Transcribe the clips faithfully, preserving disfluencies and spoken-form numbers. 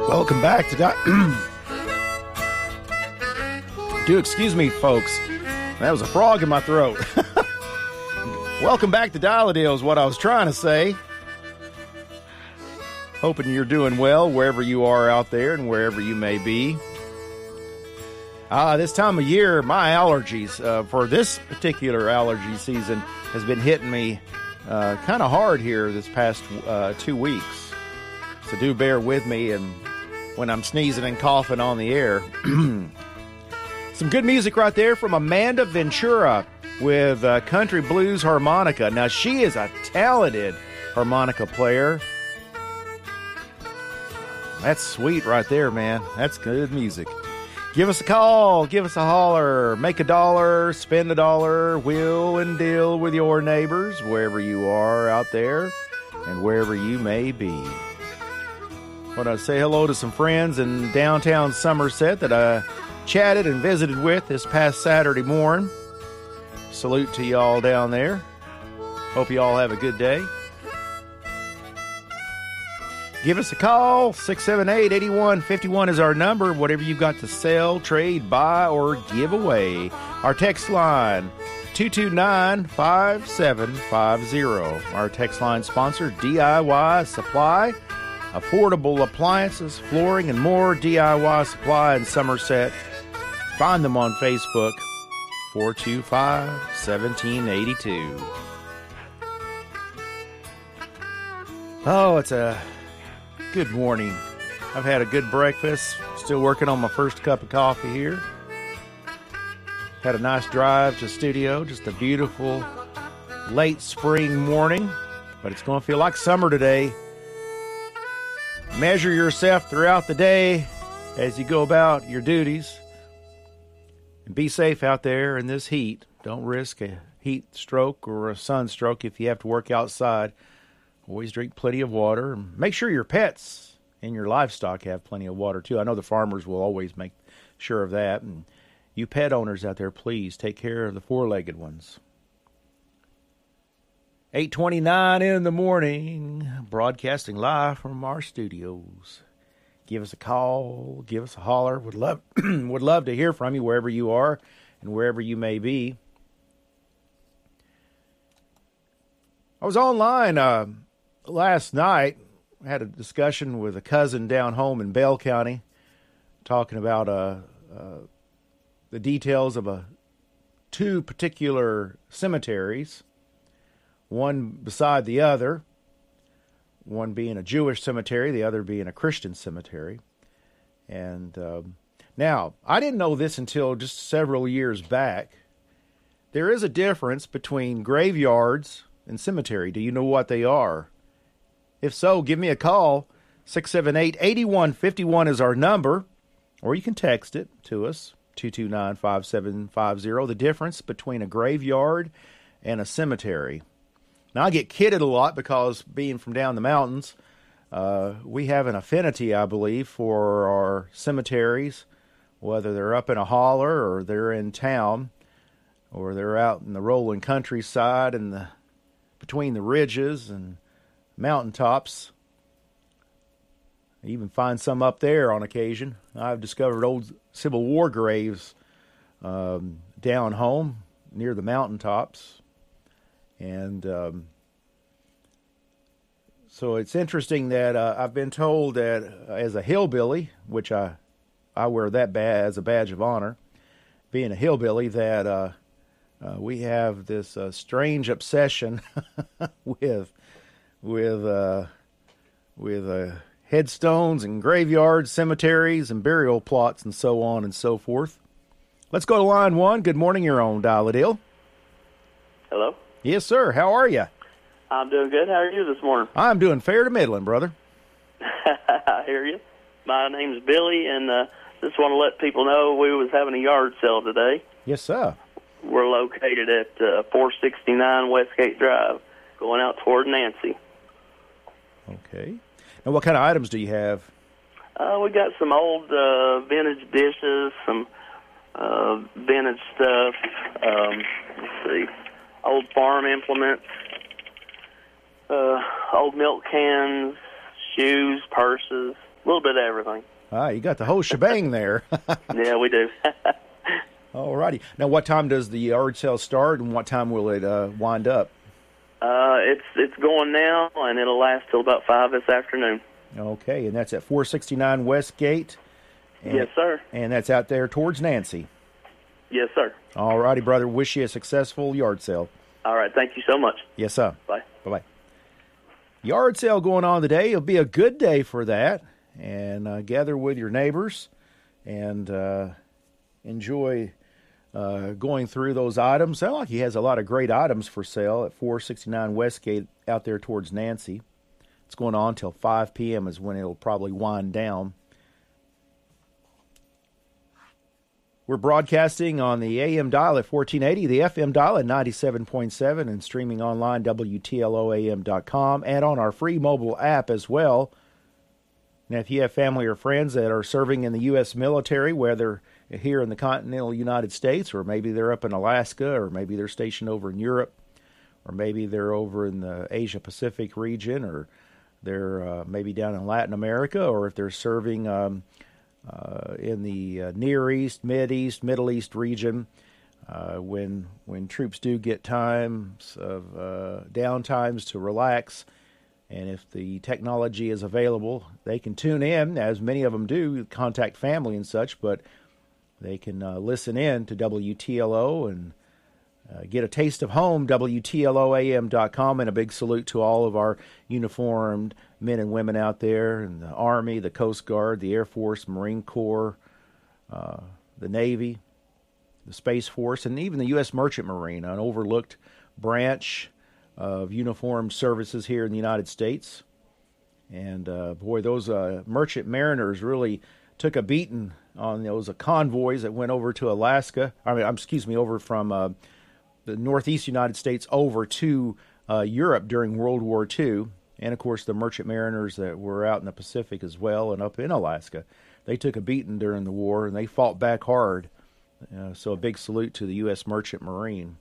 Welcome back to Di- Do excuse me, folks. That was a frog in my throat. Welcome back to Dial-A-Deal is what I was trying to say. Hoping you're doing well wherever you are out there and wherever you may be. Uh, this time of year, my allergies uh, for this particular allergy season has been hitting me uh, kind of hard here this past uh, two weeks. So do bear with me and when I'm sneezing and coughing on the air. Some good music right there from Amanda Ventura with uh, Country Blues Harmonica. Now, she is a talented harmonica player. That's sweet right there, man. That's good music. Give us a call. Give us a holler. Make a dollar. Spend a dollar. Wheel and deal with your neighbors wherever you are out there and wherever you may be. I want to say hello to some friends in downtown Somerset that I chatted and visited with this past Saturday morning. Salute to y'all down there. Hope you all have a good day. Give us a call. six seven eight, eight one five one is our number. Whatever you've got to sell, trade, buy, or give away. Our text line, two two nine, five seven five zero. Our text line sponsor, D I Y Supply. Affordable appliances, flooring, and more. D I Y Supply in Somerset. Find them on Facebook, four two five, one seven eight two. Oh, it's a good morning. I've had a good breakfast. Still working on my first cup of coffee here. Had a nice drive to the studio. Just a beautiful late spring morning. But it's going to feel like summer today. Measure yourself throughout the day as you go about your duties. And be safe out there in this heat. Don't risk a heat stroke or a sunstroke if you have to work outside. Always drink plenty of water. And make sure your pets and your livestock have plenty of water, too. I know the farmers will always make sure of that. And you pet owners out there, please take care of the four-legged ones. eight twenty-nine in the morning, broadcasting live from our studios. Give us a call, give us a holler. Would love, would love to hear from you wherever you are and wherever you may be. I was online uh, last night. I had a discussion with a cousin down home in Bell County, talking about uh, uh, the details of a two particular cemeteries. One beside the other, one being a Jewish cemetery, the other being a Christian cemetery. And um, now, I didn't know this until just several years back. There is a difference between graveyards and cemetery. Do you know what they are? If so, give me a call. six seven eight, eight one five one is our number, or you can text it to us, two two nine, five seven five zero. The difference between a graveyard and a cemetery. Now, I get kidded a lot because being from down the mountains, uh, we have an affinity, I believe, for our cemeteries, whether they're up in a holler or they're in town or they're out in the rolling countryside and the between the ridges and mountaintops. I even find some up there on occasion. I've discovered old Civil War graves um, down home near the mountaintops. And um, so it's interesting that uh, I've been told that uh, as a hillbilly, which I I wear that badge as a badge of honor, being a hillbilly, that uh, uh, we have this uh, strange obsession with with uh, with uh, headstones and graveyards, cemeteries, and burial plots, and so on and so forth. Let's go to line one. Good morning, you're on Dial-A-Deal. Hello? Yes, sir. How are you? I'm doing good. How are you this morning? I'm doing fair to middling, brother. I hear you. My name's Billy, and uh, just want to let people know we was having a yard sale today. Yes, sir. We're located at uh, four sixty-nine Westgate Drive, going out toward Nancy. Okay. Now, what kind of items do you have? Uh, we got some old uh, vintage dishes, some uh, vintage stuff. Um, let's see. Old farm implements, uh, old milk cans, shoes, purses, little bit of everything. Ah, you got the whole shebang there. Yeah, we do. All righty. Now, what time does the yard sale start, and what time will it uh, wind up? Uh, it's it's going now, and it'll last till about five this afternoon. Okay, and that's at four sixty-nine Westgate. And, yes, sir. And that's out there towards Nancy. Yes, sir. All righty, brother. Wish you a successful yard sale. All right. Thank you so much. Yes, sir. Bye. Bye-bye. Yard sale going on today. It'll be a good day for that. And uh, gather with your neighbors and uh, enjoy uh, going through those items. Sounds like he has a lot of great items for sale at four sixty-nine Westgate out there towards Nancy. It's going on till five p.m. is when it'll probably wind down. We're broadcasting on the A M dial at fourteen eighty, the F M dial at ninety-seven point seven, and streaming online, W T L O A M dot com, and on our free mobile app as well. And if you have family or friends that are serving in the U S military, whether here in the continental United States, or maybe they're up in Alaska, or maybe they're stationed over in Europe, or maybe they're over in the Asia-Pacific region, or they're uh, maybe down in Latin America, or if they're serving um, uh, in the uh, Near East, Mid East, Middle East region, uh, when when troops do get times of uh, downtimes to relax, and if the technology is available, they can tune in, as many of them do, contact family and such, but they can uh, listen in to W T L O and uh, get a taste of home, W T L O A M dot com, and a big salute to all of our uniformed men and women out there in the Army, the Coast Guard, the Air Force, Marine Corps, uh, the Navy, the Space Force, and even the U S Merchant Marine, an overlooked branch of uniformed services here in the United States. And uh, boy, those uh, merchant mariners really took a beating on those uh, convoys that went over to Alaska. I mean, excuse me, over from uh, the northeast United States over to uh, Europe during World War Two. And, of course, the merchant mariners that were out in the Pacific as well and up in Alaska. They took a beating during the war, and they fought back hard. Uh, so a big salute to the U S Merchant Marine.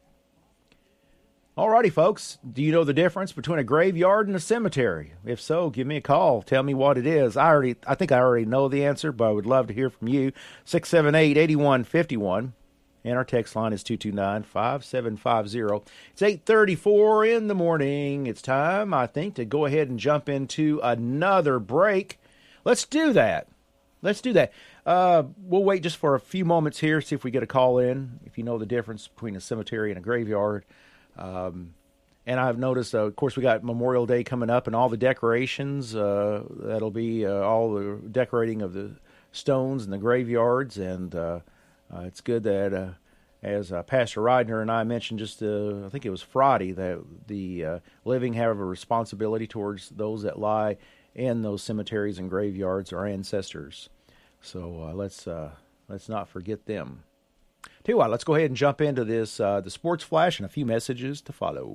All righty, folks. Do you know the difference between a graveyard and a cemetery? If so, give me a call. Tell me what it is. I already, I think I already know the answer, but I would love to hear from you. six seven eight, eight one five one. And our text line is two two nine, five seven five zero. It's eight thirty-four in the morning. It's time, I think, to go ahead and jump into another break. Let's do that. Let's do that. Uh, we'll wait just for a few moments here, see if we get a call in, if you know the difference between a cemetery and a graveyard. Um, and I've noticed, uh, of course, we got Memorial Day coming up, and all the decorations, uh, that'll be uh, all the decorating of the stones and the graveyards, and uh, uh, it's good that, uh, as uh, Pastor Ridner and I mentioned just, uh, I think it was Friday, that the uh, living have a responsibility towards those that lie in those cemeteries and graveyards, our ancestors. So uh, let's uh, let's not forget them. Tell you what, let's go ahead and jump into this, uh, the Sports Flash, and a few messages to follow.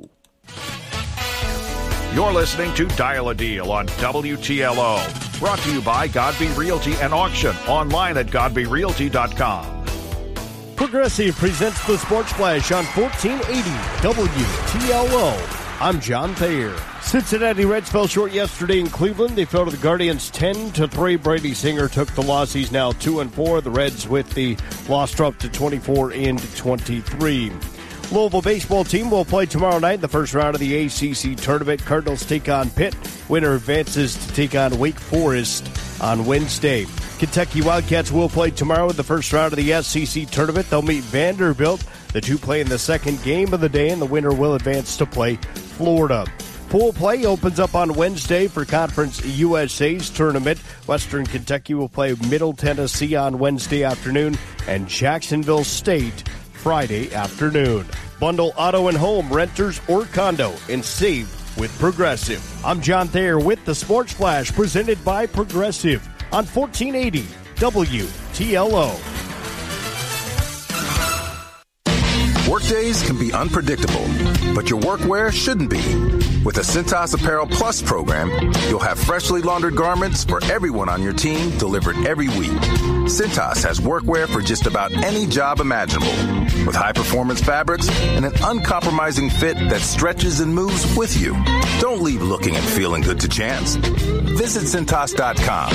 You're listening to Dial a Deal on W T L O. Brought to you by Godby Realty and Auction, online at godby realty dot com. Progressive presents the Sports Flash on fourteen eighty W T L O. I'm John Thayer. Cincinnati Reds fell short yesterday in Cleveland. They fell to the Guardians ten to three. Brady Singer took the loss. He's now two and four. The Reds with the loss dropped to twenty-four and twenty-three. Louisville baseball team will play tomorrow night in the first round of the A C C tournament. Cardinals take on Pitt. Winner advances to take on Wake Forest on Wednesday. Kentucky Wildcats will play tomorrow in the first round of the S E C tournament. They'll meet Vanderbilt. The two play in the second game of the day, and the winner will advance to play Florida. Pool play opens up on Wednesday for Conference U S A's tournament. Western Kentucky will play Middle Tennessee on Wednesday afternoon, and Jacksonville State Friday afternoon. Bundle auto and home, renters or condo, and save with Progressive. I'm John Thayer with the Sports Flash, presented by Progressive on fourteen eighty W T L O. Workdays can be unpredictable, but your workwear shouldn't be. With the Cintas Apparel Plus program, you'll have freshly laundered garments for everyone on your team delivered every week. Cintas has workwear for just about any job imaginable, with high-performance fabrics and an uncompromising fit that stretches and moves with you. Don't leave looking and feeling good to chance. Visit Cintas dot com